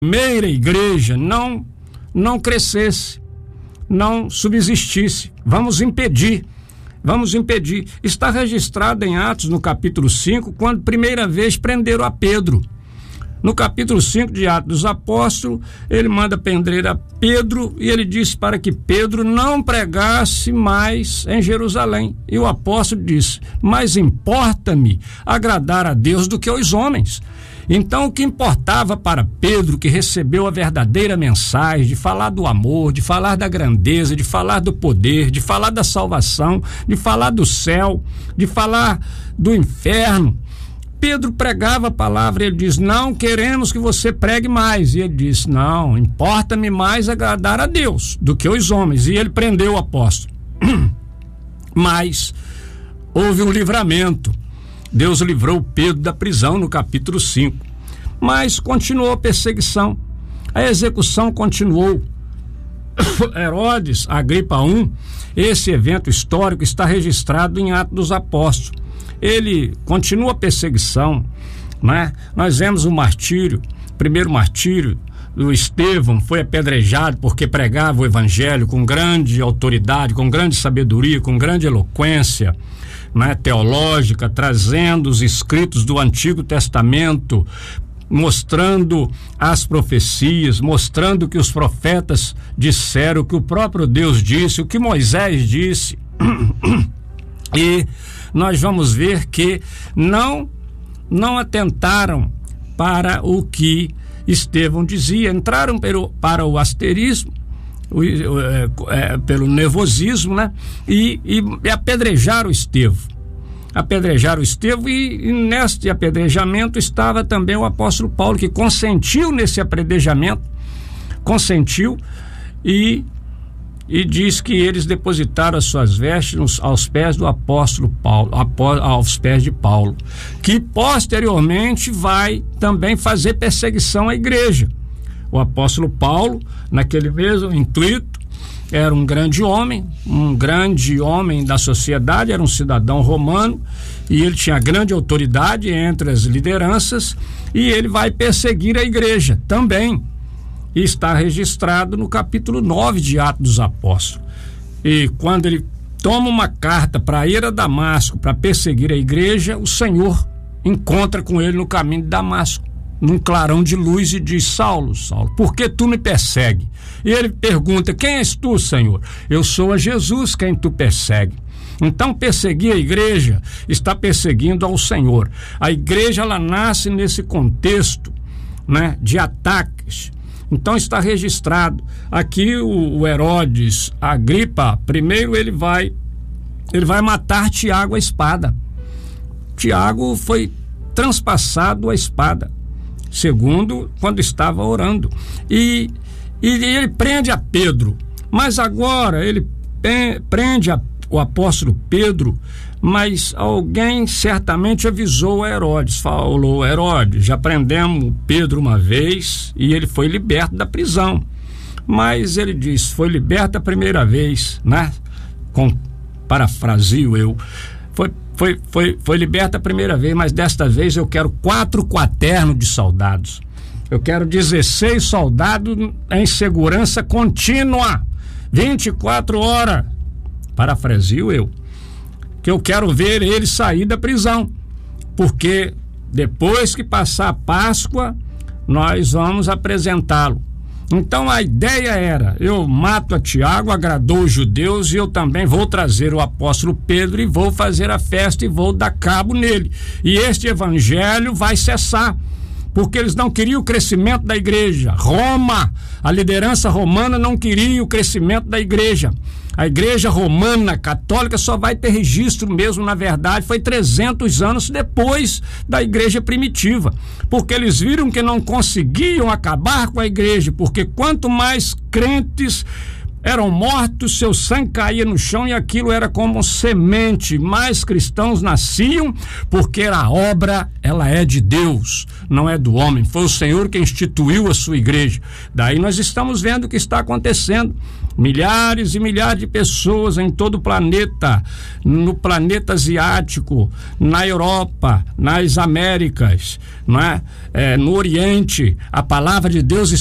primeira igreja não crescesse, não subsistisse. Vamos impedir. Está registrado em Atos, no capítulo 5, quando primeira vez prenderam a Pedro. No capítulo 5 de Atos dos Apóstolos, ele manda prender a Pedro e ele disse para que Pedro não pregasse mais em Jerusalém. E o apóstolo disse: mas importa-me agradar a Deus do que aos homens. Então, o que importava para Pedro, que recebeu a verdadeira mensagem de falar do amor, de falar da grandeza, de falar do poder, de falar da salvação, de falar do céu, de falar do inferno, Pedro pregava a palavra. Ele diz: não queremos que você pregue mais. E ele disse: não, importa-me mais agradar a Deus do que os homens. E ele prendeu o apóstolo. Mas houve um livramento. Deus livrou Pedro da prisão no capítulo 5. Mas continuou a perseguição. A execução continuou. Herodes Agripa I, esse evento histórico está registrado em Atos dos Apóstolos. Ele continua a perseguição, né? Nós vemos o martírio, primeiro martírio do Estevão, foi apedrejado porque pregava o evangelho com grande autoridade, com grande sabedoria, com grande eloquência, né, teológica, trazendo os escritos do Antigo Testamento, mostrando as profecias, mostrando o que os profetas disseram, o que o próprio Deus disse, o que Moisés disse. E nós vamos ver que não atentaram para o que Estevão dizia, entraram para o asterismo, pelo nervosismo, né? E apedrejaram Estevão. E neste apedrejamento estava também o apóstolo Paulo, que consentiu nesse apedrejamento, e diz que eles depositaram as suas vestes aos pés do apóstolo Paulo, aos pés de Paulo, que posteriormente vai também fazer perseguição à igreja. O apóstolo Paulo, naquele mesmo intuito, era um grande homem da sociedade, era um cidadão romano, e ele tinha grande autoridade entre as lideranças, e ele vai perseguir a igreja também. E está registrado no capítulo 9 de Atos dos Apóstolos. E quando ele toma uma carta para ir a Damasco para perseguir a igreja, o Senhor encontra com ele no caminho de Damasco, num clarão de luz, e diz: Saulo, Saulo, por que tu me persegue? E ele pergunta: quem és tu, Senhor? Eu sou a Jesus quem tu persegue. Então, perseguir a igreja está perseguindo ao Senhor. A igreja, ela nasce nesse contexto, né, de ataques. Então está registrado aqui o Herodes Agripa. Primeiro ele vai matar Tiago à espada. Tiago foi transpassado à espada, segundo quando estava orando, e ele prende a Pedro. Mas agora ele prende o apóstolo Pedro, mas alguém certamente avisou a Herodes, falou: Herodes, já prendemos Pedro uma vez e ele foi liberto da prisão. Mas ele diz: foi liberto a primeira vez, né? Parafrasio eu, foi liberto a primeira vez, mas desta vez eu quero 4 quaternos de soldados. Eu quero 16 soldados em segurança contínua, 24 horas. Parafrasio eu, que eu quero ver ele sair da prisão, porque depois que passar a Páscoa, nós vamos apresentá-lo. Então a ideia era: eu mato a Tiago, agradou os judeus, e eu também vou trazer o apóstolo Pedro e vou fazer a festa e vou dar cabo nele. E este evangelho vai cessar, porque eles não queriam o crescimento da igreja. Roma, a liderança romana não queria o crescimento da igreja. A igreja romana católica só vai ter registro mesmo, na verdade, foi 300 anos depois da igreja primitiva, porque eles viram que não conseguiam acabar com a igreja, porque quanto mais crentes eram mortos, seu sangue caía no chão e aquilo era como semente. Mais cristãos nasciam porque a obra, ela é de Deus, não é do homem. Foi o Senhor que instituiu a sua igreja. Daí nós estamos vendo o que está acontecendo. Milhares e milhares de pessoas em todo o planeta, no planeta asiático, na Europa, nas Américas, não é? No Oriente, a palavra de Deus